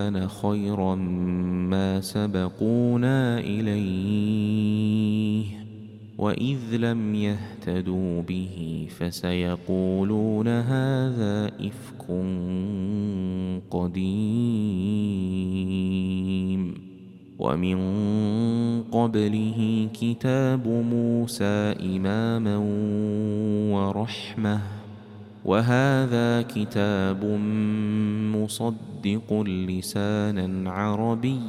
كان خيرا ما سبقونا إليه وإذ لم يهتدوا به فسيقولون هذا إفك قديم ومن قبله كتاب موسى إماما ورحمة وهذا كتاب مصدق لسانا عربيا